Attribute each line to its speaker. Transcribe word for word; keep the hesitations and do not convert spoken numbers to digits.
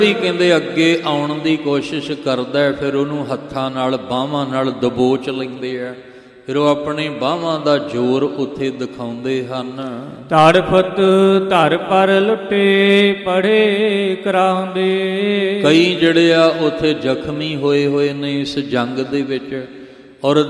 Speaker 1: ਵੀ ਕਹਿੰਦੇ ਅੱਗੇ ਆਉਣ ਦੀ ਕੋਸ਼ਿਸ਼ ਕਰਦਾ, ਫਿਰ ਉਹਨੂੰ ਹੱਥਾਂ ਨਾਲ ਬਾਹਾਂ ਨਾਲ ਦਬੋਚ ਲੈਂਦੇ ਆ, ਫਿਰ ਉਹ ਆਪਣੇ ਬਾਹਾਂ ਦਾ ਜ਼ੋਰ ਉੱਥੇ ਦਿਖਾਉਂਦੇ ਹਨ।
Speaker 2: ਧੜ ਫੁੱਟ ਧਰ ਪਰ ਲੁੱਟੇ ਪੜੇ ਕਰਾਉਂਦੇ।
Speaker 1: ਕਈ ਜਿਹੜੇ ਆ ਉੱਥੇ ਜ਼ਖਮੀ ਹੋਏ ਹੋਏ ਨੇ ਇਸ ਜੰਗ ਦੇ ਵਿੱਚ, ਔਰ